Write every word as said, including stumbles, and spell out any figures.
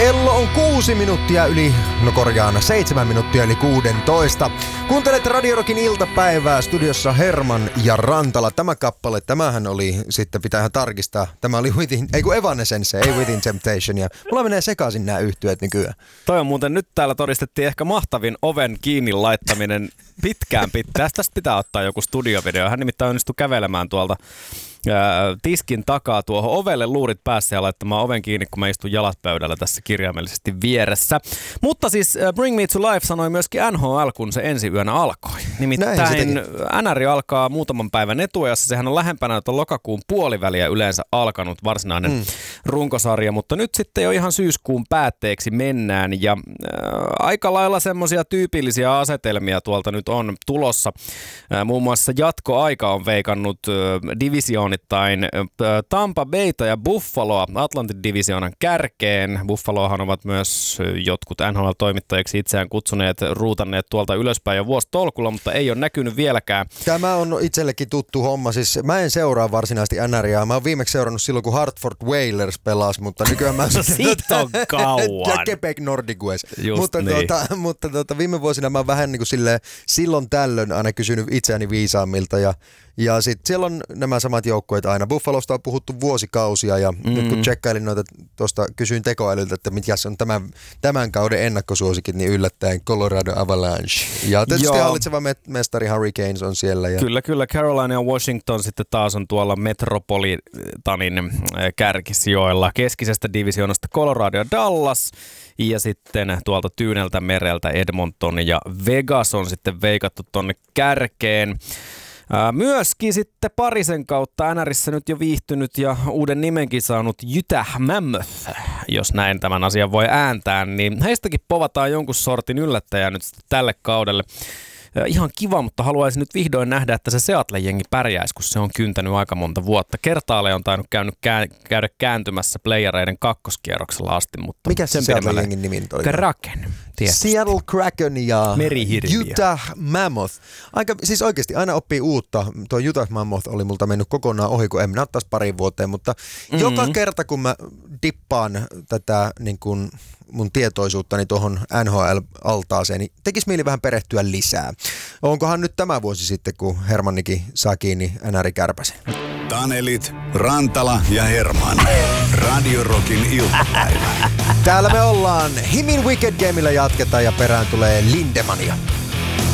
Kello on kuusi minuuttia yli, no korjaan, seitsemän minuuttia yli kuudentoista. Kuuntelet Radio Rockin iltapäivää, studiossa Herman ja Rantala. Tämä kappale, tämähän oli, sitten pitää ihan tarkistaa, tämä oli Within, ei kun Evanescence, ei Within Temptation. Ja mulla menee sekaisin nämä yhtyeet nykyään. Toi on muuten, nyt täällä todistettiin ehkä mahtavin oven kiinni laittaminen pitkään pitää. Tästä pitää ottaa joku studiovideo. Hän nimittäin onnistui kävelemään tuolta ää, tiskin takaa tuohon ovelle luurit päässä ja laittamaan oven kiinni, kun mä istun jalat pöydällä tässä kirjaimellisesti vieressä. Mutta siis äh, Bring Me to Life sanoi myöskin N H L, kun se ensi yönä alkoi. Nimittäin N R alkaa muutaman päivän etuajassa. Sehän on lähempänä tuon lokakuun puoliväliä yleensä alkanut varsinainen mm. runkosarja, mutta nyt sitten jo ihan syyskuun päätteeksi mennään ja äh, aika lailla semmoisia tyypillisiä asetelmia tuolta nyt on tulossa. Äh, muun muassa jatkoaika on veikannut äh, divisioonittain äh, Tampa Bayta ja Buffaloa Atlantin divisioonan kärkeen. Buffalohan ovat myös jotkut N H L-toimittajiksi itseään kutsuneet, ruutanneet tuolta ylöspäin jo vuositolkulla, mutta ei ole näkynyt vieläkään. Tämä on itsellekin tuttu homma. Siis mä en seuraa varsinaisesti N R A:aa. Mä oon viimeksi seurannut silloin, kun Hartford Whalers pelasi, mutta nykyään mä... Siitä on kauan. Ja Quebec Nordiques. Just mutta niin. tuota, mutta tuota, viime vuosina mä oon vähän niin kuin silleen, silloin tällöin aina kysynyt itseäni viisaammilta ja Ja sitten siellä on nämä samat joukkueet aina. Buffalosta on puhuttu vuosikausia ja mm-hmm. nyt kun tsekkailin noita, tuosta kysyin tekoälyltä, että mitkä on tämän, tämän kauden ennakkosuosikit, niin yllättäen Colorado Avalanche. Ja tietysti hallitseva mestari Hurricanes on siellä. Ja... Kyllä, kyllä. Carolina ja Washington sitten taas on tuolla Metropolitanin kärkisijoilla. Keskisestä divisioonasta Colorado ja Dallas. Ja sitten tuolta Tyyneltä mereltä Edmonton ja Vegas on sitten veikattu tonne kärkeen. Myöskin sitten parisen kautta N R:ssä nyt jo viihtynyt ja uuden nimenkin saanut Utah Mammoth, jos näin tämän asian voi ääntää, niin heistäkin povataan jonkun sortin yllättäjää nyt tälle kaudelle. Ihan kiva, mutta haluaisin nyt vihdoin nähdä, että se Seattle-jengi pärjäisi, kun se on kyntänyt aika monta vuotta. Kertaalleen on tainnut käynyt kää- käydä kääntymässä playereiden kakkoskierroksella asti, mutta mikä se Seattle-jengin nimi oli? Kraken. Tietysti. Seattle Kraken ja Merihirviö. Utah Mammoth. Aika, siis oikeasti aina oppii uutta. Tuo Utah Mammoth oli multa mennyt kokonaan ohi, kun en minä taas pariin vuoteen, mutta mm-hmm. joka kerta kun mä dippaan tätä niin kun mun tietoisuuttani tuohon N H L-altaaseen, niin tekisi mieli vähän perehtyä lisää. Onkohan nyt tämä vuosi sitten, kun Hermannikin saa kiinni N R-kärpäsen? Tanelit, Rantala ja Herman. Radio Rockin iltapäivä. Täällä me ollaan. Himin Wicked Gameillä jatketaan ja perään tulee Lindemania.